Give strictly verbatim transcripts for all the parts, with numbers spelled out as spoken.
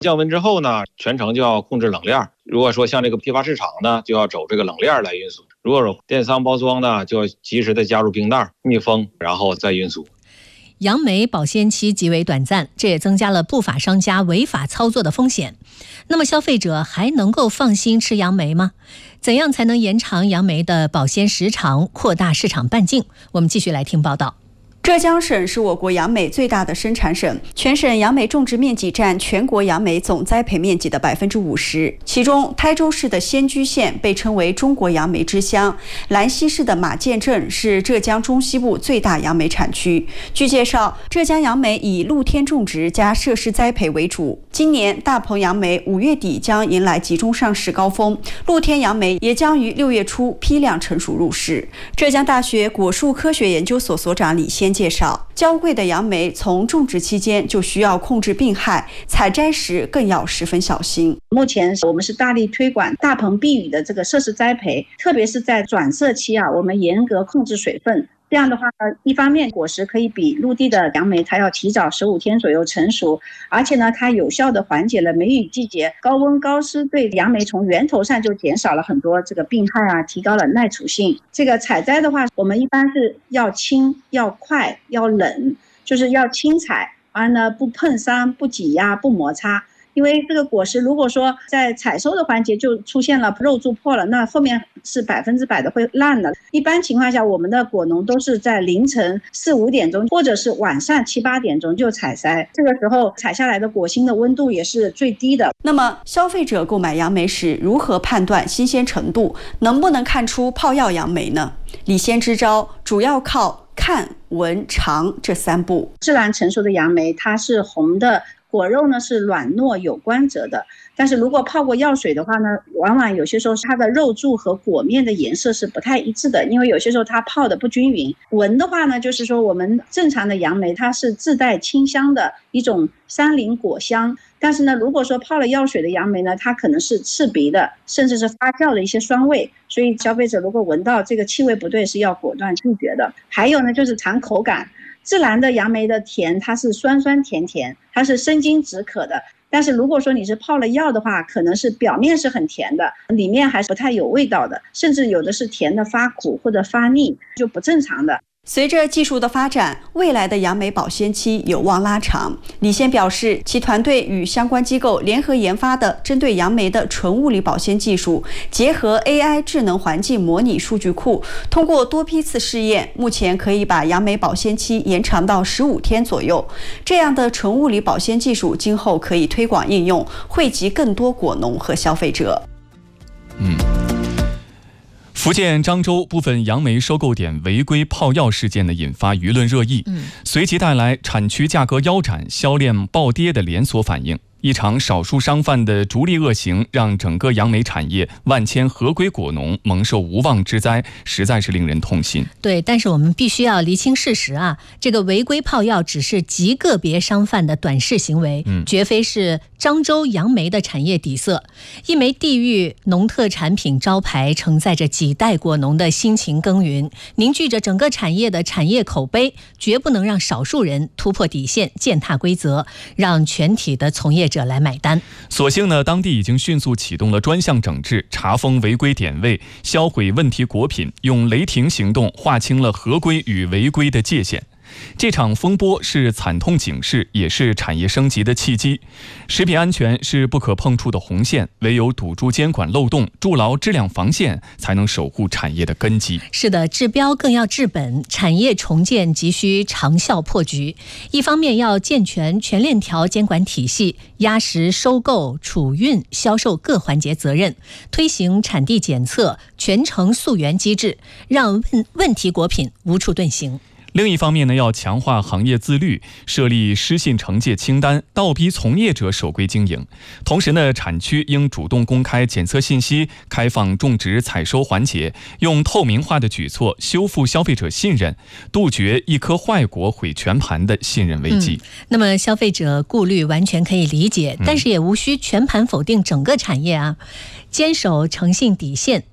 降温之后呢，全程就要控制冷链。如果说像这个批发市场呢，就要走这个冷链来运输；如果有电商包装呢，就要及时的加入冰袋密封，然后再运输。 杨梅保鲜期极为短暂，这也增加了不法商家违法操作的风险。那么消费者还能够放心吃杨梅吗？怎样才能延长杨梅的保鲜时长，扩大市场半径？我们继续来听报道。 浙江省是我国杨梅最大的生产省，全省杨梅种植面积占全国杨梅总栽培面积的百分之五十。其中，台州市的仙居县被称为中国杨梅之乡，兰溪市的马涧镇是浙江中西部最大杨梅产区。据介绍，浙江杨梅以露天种植加设施栽培为主。今年大棚杨梅五月底将迎来集中上市高峰，露天杨梅也将于六月初批量成熟入市。浙江大学果树科学研究所所长李先介绍，娇贵的杨梅从种植期间就需要控制病害，采摘时更要十分小心。 目前我们是大力推广大棚避雨的这个设施栽培，特别是在转色期啊，我们严格控制水分。这样的话呢，一方面果实可以比陆地的杨梅它要提早十五天左右成熟，而且呢，它有效的缓解了梅雨季节高温高湿对杨梅从源头上就减少了很多这个病害啊，提高了耐储性。这个采摘的话，我们一般是要轻、要快、要冷，就是要轻采，而呢不碰伤、不挤压、不摩擦。因为这个果实如果说在采收的环节就出现了肉蛀破了，那后面是百分之百的会烂的。一般情况下，我们的果农都是在凌晨四五点钟，或者是晚上七八点钟就采摘，这个时候采下来的果心的温度也是最低的。 那么消费者购买杨梅时如何判断新鲜程度，能不能看出泡药杨梅呢？李先支招主要靠看、闻、尝这三步。 自然成熟的杨梅它是红的，果肉呢是软糯有光泽的，但是如果泡过药水的话呢，往往有些时候它的肉柱和果面的颜色是不太一致的，因为有些时候它泡的不均匀。闻的话呢，就是说我们正常的杨梅它是自带清香的一种山林果香，但是呢，如果说泡了药水的杨梅呢，它可能是刺鼻的，甚至是发酵的一些酸味，所以消费者如果闻到这个气味不对，是要果断拒绝的。还有呢，就是尝口感。自然的杨梅的甜，它是酸酸甜甜，它是生津止渴的。但是如果说你是泡了药的话，可能是表面是很甜的，里面还是不太有味道的，甚至有的是甜的发苦或者发腻，就不正常的。 随着技术的发展，未来的杨梅保鲜期有望拉长。李先表示，其团队与相关机构联合研发的针对杨梅的纯物理保鲜技术，结合 A I 智能环境模拟数据库，通过多批次试验，目前可以把杨梅保鲜期延长到十五天左右。这样的纯物理保鲜技术，今后可以推广应用，惠及更多果农和消费者。 嗯。福建漳州部分杨梅收购点违规泡药事件呢，引发舆论热议，嗯、随即带来产区价格腰斩、销量暴跌的连锁反应。一场少数商贩的逐利恶行，让整个杨梅产业万千合规果农蒙受无妄之灾，实在是令人痛心。 对，但是我们必须要厘清事实啊，这个违规泡药只是极个别商贩的短视行为，嗯、绝非是漳州杨梅的产业底色。一枚地域农特产品招牌，承载着几代果农的辛勤耕耘，凝聚着整个产业的产业口碑，绝不能让少数人突破底线、践踏规则，让全体的从业者来买单。 所幸呢，当地已经迅速启动了专项整治，查封违规点位，销毁问题果品，用雷霆行动划清了合规与违规的界限。这场风波是惨痛警示，也是产业升级的契机。食品安全是不可碰触的红线，唯有堵住监管漏洞，筑牢质量防线，才能守护产业的根基。 是的，治标更要治本，产业重建急需长效破局。一方面要健全全链条监管体系，压实收购、储运、销售各环节责任，推行产地检测、全程溯源机制，让问问题果品无处遁形。 另一方面呢，要强化行业自律，设立失信惩戒清单，倒逼从业者守规经营。同时呢，产区应主动公开检测信息，开放种植采收环节，用透明化的举措修复消费者信任，杜绝一颗坏果毁全盘的信任危机。 嗯、那么消费者顾虑完全可以理解，但是也无需全盘否定整个产业啊。坚守诚信底线，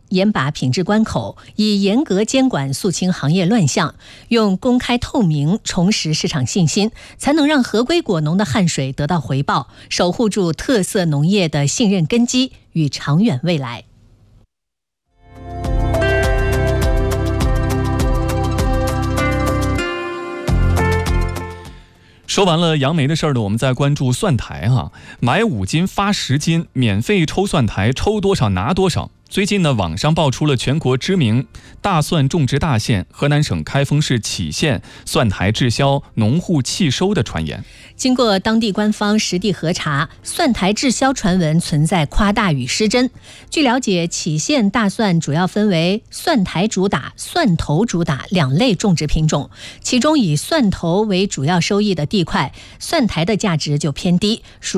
严把品质关口，以严格监管肃清行业乱象，用公开透明重拾市场信心，才能让合规果农的汗水得到回报，守护住特色农业的信任根基与长远未来。 说完了杨梅的事儿呢，我们再关注蒜苔哈，买五斤发十斤，免费抽蒜苔，抽多少拿多少。最近呢，网上爆出了全国知名大蒜种植大县河南省开封市杞县蒜苔滞销、农户弃收的传言。 经过当地官方实地核查，蒜苔滞销传闻存在夸大与失真。据了解，杞县大蒜主要分为蒜苔主打、蒜头主打两类种植品种，其中以蒜头为主要收益的地块，蒜苔的价值就偏低，属